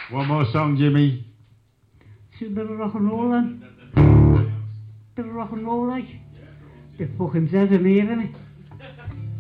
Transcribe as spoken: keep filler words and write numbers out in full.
One more song, Jimmy. See a bit of rock and roll then. Bit of rock and roll like. They fucking says him here, innit?